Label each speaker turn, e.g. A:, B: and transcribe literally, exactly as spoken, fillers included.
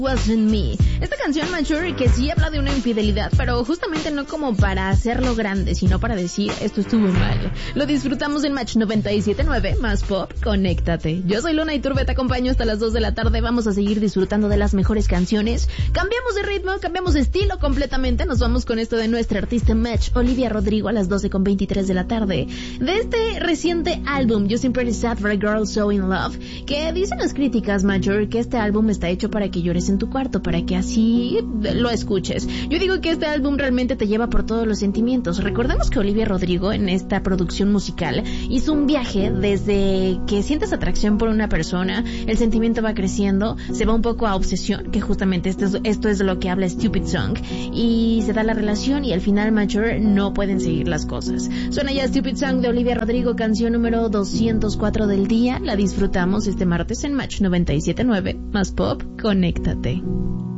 A: Wasn't Me. Esta canción Mature que sí habla de una infidelidad, pero justamente no como para hacerlo grande, sino para decir esto estuvo mal. Lo disfrutamos en Match noventa y siete punto nueve, más pop, conéctate. Yo soy Luna Iturbe, te acompaño hasta las dos de la tarde. Vamos a seguir disfrutando de las mejores canciones. Cambiamos de ritmo, cambiamos de estilo completamente. Nos vamos con esto de nuestra artista Match, Olivia Rodrigo, a las doce con veintitrés de la tarde. De este reciente álbum, You Seem Pretty Sad for a Girl So In Love, que dicen las críticas, Mature, que este álbum está hecho para que llores en tu cuarto, para que así lo escuches. Yo digo que este álbum realmente te lleva por todos los sentimientos. Recordemos que Olivia Rodrigo en esta producción musical hizo un viaje desde que sientes atracción por una persona, el sentimiento va creciendo, se va un poco a obsesión, que justamente esto es, esto es de lo que habla Stupid Song, y se da la relación y al final, Mature, no pueden seguir las cosas. Suena ya Stupid Song de Olivia Rodrigo, canción número doscientos cuatro del día. La disfrutamos este martes en Match noventa y siete punto nueve, más pop, conéctate.